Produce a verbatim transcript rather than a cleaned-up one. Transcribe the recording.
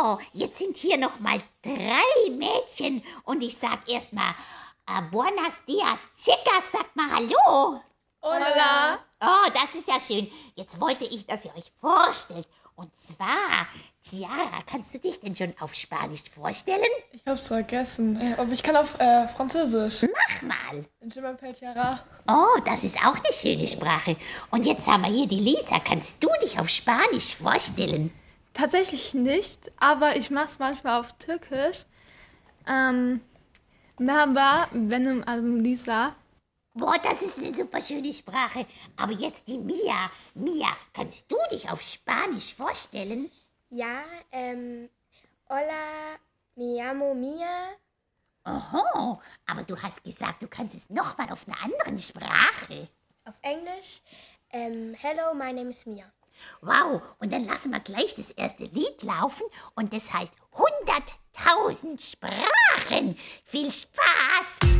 So, jetzt sind hier noch mal drei Mädchen und ich sag erst mal äh, Buenos dias, chicas, sag mal Hallo. Hola. Oh, das ist ja schön. Jetzt wollte ich, dass ihr euch vorstellt. Und zwar, Tiara, kannst du dich denn schon auf Spanisch vorstellen? Ich hab's vergessen. Aber ich kann auf äh, Französisch. Mach mal. Je m'appelle Tiara. Oh, das ist auch eine schöne Sprache. Und jetzt haben wir hier die Lisa. Kannst du dich auf Spanisch vorstellen? Tatsächlich nicht, aber ich mach's manchmal auf Türkisch. Ähm, Merhaba, benim adım Lisa. Boah, das ist eine super schöne Sprache. Aber jetzt die Mia. Mia, kannst du dich auf Spanisch vorstellen? Ja, ähm, hola, me llamo Mia. Oho, aber du hast gesagt, du kannst es nochmal auf einer anderen Sprache. Auf Englisch, ähm, hello, my name is Mia. Wow, und dann lassen wir gleich das erste Lied laufen und das heißt hunderttausend Sprachen. Viel Spaß!